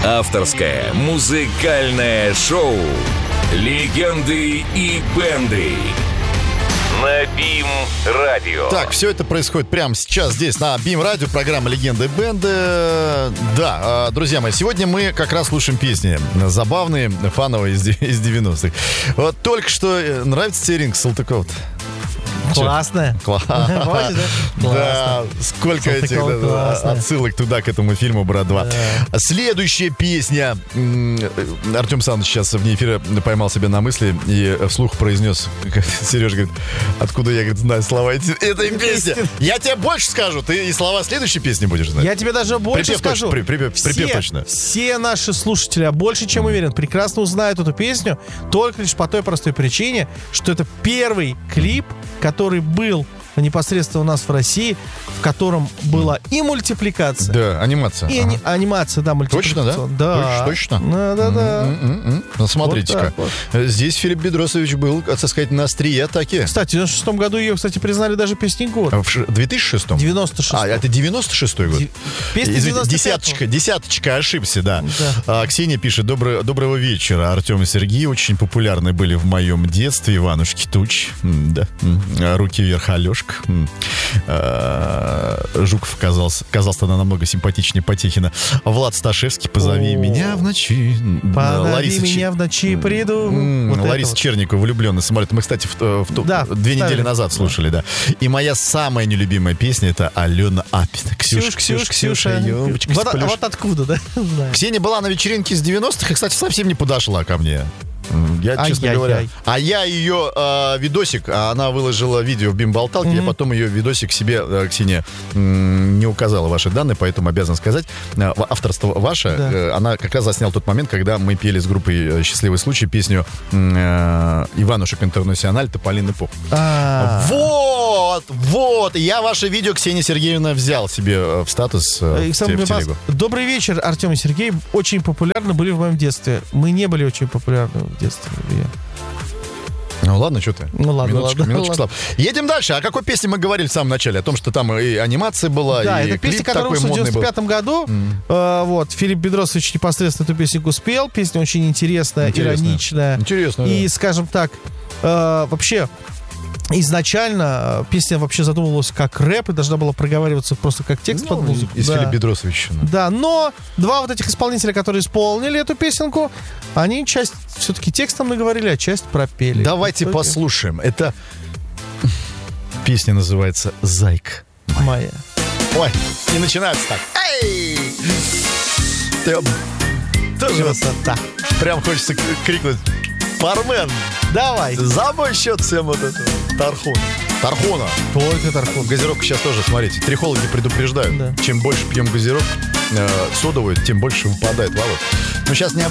Авторское музыкальное шоу «Легенды и бенды» на БИМ-радио. Так, все это происходит прямо сейчас здесь, на БИМ-радио, программа «Легенды и бенды». Да, друзья мои, сегодня мы как раз слушаем песни забавные, фановые из 90-х. Вот только что нравится тебе Ринг Салтыков-то? Классная. Классно. Да, сколько этих отсылок туда, к этому фильму «Брат 2». Следующая песня. Артем Саныч сейчас вне эфира поймал себя на мысли и вслух произнес. Сережа говорит, откуда я, говорит, знаю слова этой песни? Я тебе больше скажу, ты и слова следующей песни будешь знать. Я тебе даже больше скажу. Припев точно. Все наши слушатели, а больше чем уверен, прекрасно узнают эту песню только лишь по той простой причине, что это первый клип, который был непосредственно у нас в России, в котором была и мультипликация. Да, анимация. И анимация, да, мультипликация. Точно, да? Да. Точно? Да. Ну, смотрите-ка. Вот здесь Филипп Бедросович был, так сказать, на острие атаки. Кстати, в 96 году ее, кстати, признали даже песней года. В 2006-м? 96-м. А, это 96-й год? Песня 95-го. Десяточка, ошибся, да. Ксения пишет, доброго вечера, Артем и Сергей. Очень популярны были в моем детстве. Иванушки Туч. Да. Руки вверх, Алешка. Жуков казался тогда намного симпатичнее Потехина. Влад Сташевский, позови меня в ночи. Позови меня в ночи, приду. Лариса Черникова, влюбленный самолет. Мы, кстати, 2 недели назад слушали, да. И моя самая нелюбимая песня — это Алена Аппет. Ксюша, ёбочка. Вот откуда, да? Ксения была на вечеринке из 90-х и, кстати, совсем не подошла ко мне. Я, честно говоря. А я ее видосик, она выложила видео в БИМ-болталке, я потом ее видосик себе, Ксения, не указала ваши данные, поэтому обязан сказать. Авторство ваше, она как раз засняла тот момент, когда мы пели с группой «Счастливый случай» песню «Иванушек Интернациональ» Тополиный пух. Вот! Я ваше видео, Ксения Сергеевна, взял себе в статус в телегу. Добрый вечер, Артем и Сергей. Очень популярны были в моем детстве. Мы не были очень популярны в детстве. Ну ладно, что ты? Ну ладно, минуточку, слаб. Едем дальше. О какой песне мы говорили в самом начале? О том, что там и анимация была, да, и это клип песня, которая такой модный был. в 95-м году. Вот, Филипп Бедросович непосредственно эту песенку спел. Песня очень интересная, ироничная. Интересно, и, да. скажем так, вообще... Изначально песня вообще задумывалась как рэп и должна была проговариваться просто как текст под музыку. Из Филиппа Бедросовича. Да, но два вот этих исполнителя, которые исполнили эту песенку, они часть все-таки текстом наговорили, а часть пропели. Давайте послушаем. Это песня называется «Зайка моя». Ой, и начинается так. Эй! Тоже красота. Прям хочется крикнуть: «Бармен, давай! За мой счет всем вот это. Тархуна. Только тархун. Газировка сейчас тоже, смотрите, трихологи предупреждают. Да. Чем больше пьем газировку содовую, тем больше выпадает волос. Но сейчас не